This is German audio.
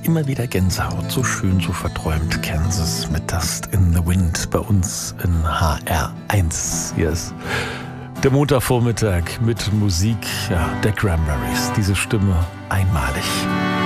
immer wieder Gänsehaut. So schön, so verträumt. Kansas mit Dust in the Wind bei uns in HR1. Hier ist der Montagvormittag mit Musik der Cranberries. Diese Stimme einmalig.